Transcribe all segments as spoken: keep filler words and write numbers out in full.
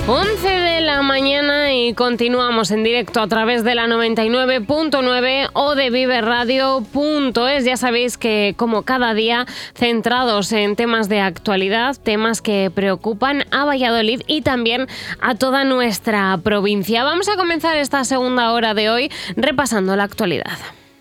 once de la mañana y continuamos en directo a través de la noventa y nueve punto nueve o de vive radio punto es. Ya sabéis que, como cada día, centrados en temas de actualidad, temas que preocupan a Valladolid y también a toda nuestra provincia. Vamos a comenzar esta segunda hora de hoy repasando la actualidad.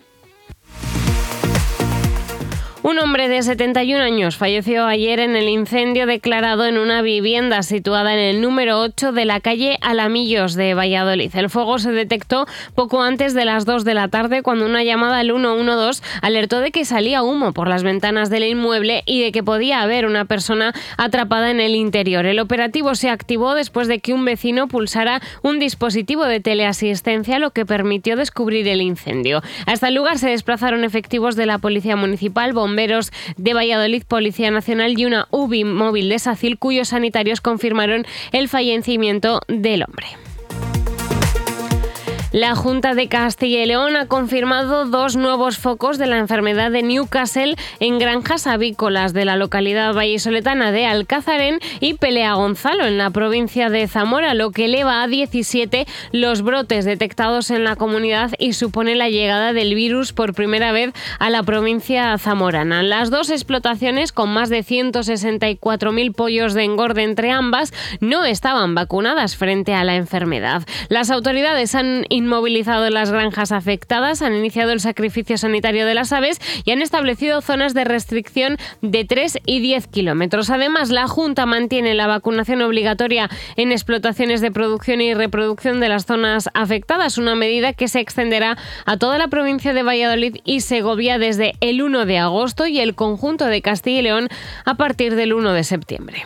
Un hombre de setenta y un años falleció ayer en el incendio declarado en una vivienda situada en el número ocho de la calle Alamillos de Valladolid. El fuego se detectó poco antes de las dos de la tarde, cuando una llamada al uno uno dos alertó de que salía humo por las ventanas del inmueble y de que podía haber una persona atrapada en el interior. El operativo se activó después de que un vecino pulsara un dispositivo de teleasistencia, lo que permitió descubrir el incendio. Hasta el lugar se desplazaron efectivos de la Policía Municipal, bomberos de Valladolid, Policía Nacional y una U B I móvil de SACIL, cuyos sanitarios confirmaron el fallecimiento del hombre. La Junta de Castilla y León ha confirmado dos nuevos focos de la enfermedad de Newcastle en granjas avícolas de la localidad vallisoletana de Alcázarén y Pelea Gonzalo, en la provincia de Zamora, lo que eleva a diecisiete los brotes detectados en la comunidad y supone la llegada del virus por primera vez a la provincia zamorana. Las dos explotaciones, con más de ciento sesenta y cuatro mil pollos de engorde entre ambas, no estaban vacunadas frente a la enfermedad. Las autoridades han inmovilizado las granjas afectadas, han iniciado el sacrificio sanitario de las aves y han establecido zonas de restricción de tres y diez kilómetros. Además, la Junta mantiene la vacunación obligatoria en explotaciones de producción y reproducción de las zonas afectadas, una medida que se extenderá a toda la provincia de Valladolid y Segovia desde el uno de agosto y el conjunto de Castilla y León a partir del uno de septiembre.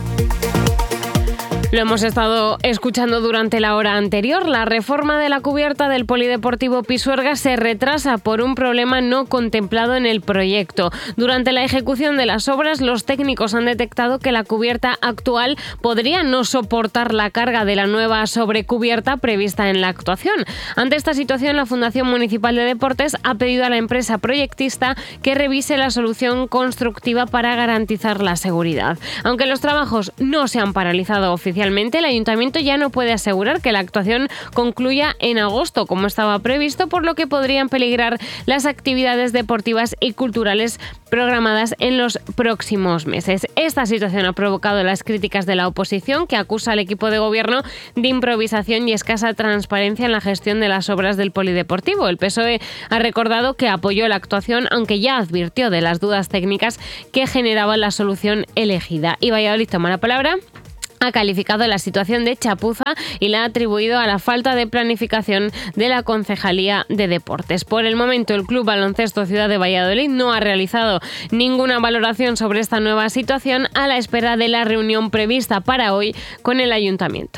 Lo hemos estado escuchando durante la hora anterior. La reforma de la cubierta del Polideportivo Pisuerga se retrasa por un problema no contemplado en el proyecto. Durante la ejecución de las obras, los técnicos han detectado que la cubierta actual podría no soportar la carga de la nueva sobrecubierta prevista en la actuación. Ante esta situación, la Fundación Municipal de Deportes ha pedido a la empresa proyectista que revise la solución constructiva para garantizar la seguridad. Aunque los trabajos no se han paralizado oficialmente, el Ayuntamiento ya no puede asegurar que la actuación concluya en agosto, como estaba previsto, por lo que podrían peligrar las actividades deportivas y culturales programadas en los próximos meses. Esta situación ha provocado las críticas de la oposición, que acusa al equipo de gobierno de improvisación y escasa transparencia en la gestión de las obras del Polideportivo. El P S O E ha recordado que apoyó la actuación, aunque ya advirtió de las dudas técnicas que generaba la solución elegida. Y Valladolid toma la palabra. Ha calificado la situación de chapuza y la ha atribuido a la falta de planificación de la Concejalía de Deportes. Por el momento, el Club Baloncesto Ciudad de Valladolid no ha realizado ninguna valoración sobre esta nueva situación, a la espera de la reunión prevista para hoy con el Ayuntamiento.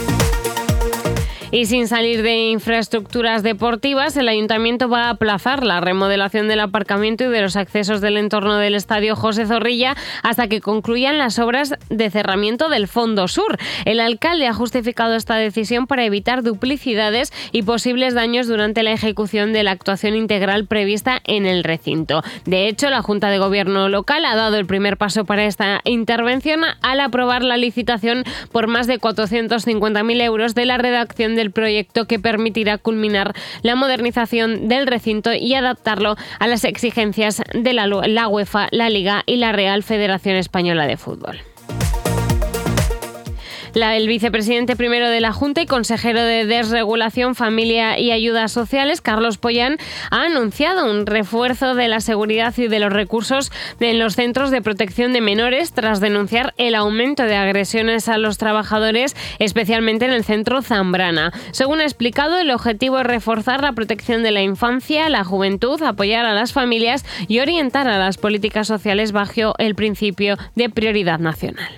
Y sin salir de infraestructuras deportivas, el Ayuntamiento va a aplazar la remodelación del aparcamiento y de los accesos del entorno del Estadio José Zorrilla hasta que concluyan las obras de cerramiento del Fondo Sur. El alcalde ha justificado esta decisión para evitar duplicidades y posibles daños durante la ejecución de la actuación integral prevista en el recinto. De hecho, la Junta de Gobierno local ha dado el primer paso para esta intervención al aprobar la licitación por más de cuatrocientos cincuenta mil euros de la redacción del proyecto, que permitirá culminar la modernización del recinto y adaptarlo a las exigencias de la, la UEFA, la Liga y la Real Federación Española de Fútbol. La, el vicepresidente primero de la Junta y consejero de Desregulación, Familia y Ayudas Sociales, Carlos Pollán, ha anunciado un refuerzo de la seguridad y de los recursos en los centros de protección de menores, tras denunciar el aumento de agresiones a los trabajadores, especialmente en el centro Zambrana. Según ha explicado, el objetivo es reforzar la protección de la infancia, la juventud, apoyar a las familias y orientar a las políticas sociales bajo el principio de prioridad nacional.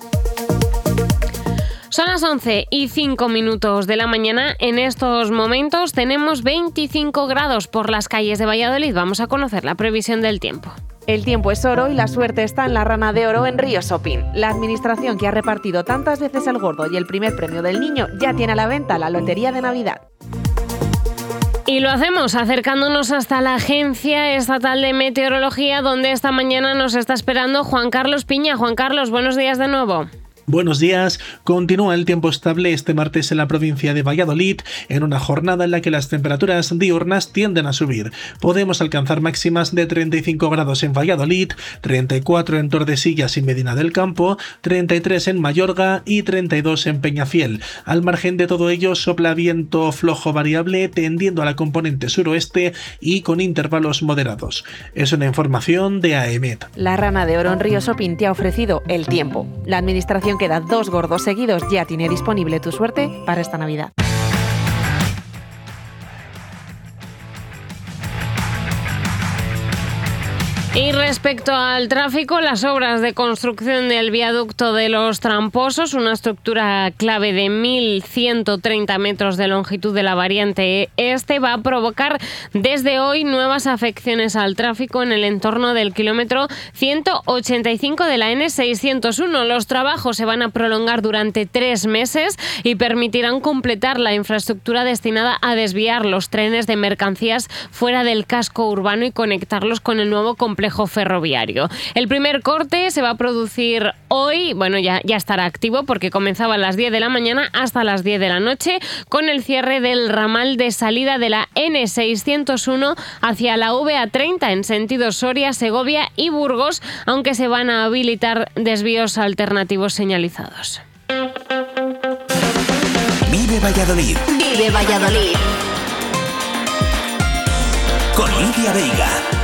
Son las once y cinco minutos de la mañana. En estos momentos tenemos veinticinco grados por las calles de Valladolid. Vamos a conocer la previsión del tiempo. El tiempo es oro y la suerte está en la Rana de Oro en Río Shopping. La administración que ha repartido tantas veces el gordo y el primer premio del niño ya tiene a la venta la lotería de Navidad. Y lo hacemos acercándonos hasta la Agencia Estatal de Meteorología, donde esta mañana nos está esperando Juan Carlos Piña. Juan Carlos, buenos días de nuevo. Buenos días. Continúa el tiempo estable este martes en la provincia de Valladolid, en una jornada en la que las temperaturas diurnas tienden a subir. Podemos alcanzar máximas de treinta y cinco grados en Valladolid, treinta y cuatro en Tordesillas y Medina del Campo, treinta y tres en Mayorga y treinta y dos en Peñafiel. Al margen de todo ello, sopla viento flojo variable tendiendo a la componente suroeste y con intervalos moderados. Es una información de A E M E T. La Rana de Oro en Río Shopping te ha ofrecido el tiempo. La administración queda dos gordos seguidos ya tiene disponible tu suerte para esta Navidad. Y respecto al tráfico, las obras de construcción del viaducto de los Tramposos, una estructura clave de mil ciento treinta metros de longitud de la variante este, va a provocar desde hoy nuevas afecciones al tráfico en el entorno del kilómetro ciento ochenta y cinco de la ene seiscientos uno. Los trabajos se van a prolongar durante tres meses y permitirán completar la infraestructura destinada a desviar los trenes de mercancías fuera del casco urbano y conectarlos con el nuevo complejo ferroviario. El primer corte se va a producir hoy, bueno, ya, ya estará activo porque comenzaba a las diez de la mañana hasta las diez de la noche con el cierre del ramal de salida de la ene seiscientos uno hacia la ve a treinta en sentido Soria, Segovia y Burgos, aunque se van a habilitar desvíos alternativos señalizados. Vive Valladolid. Vive Valladolid. Con Lidia Veiga.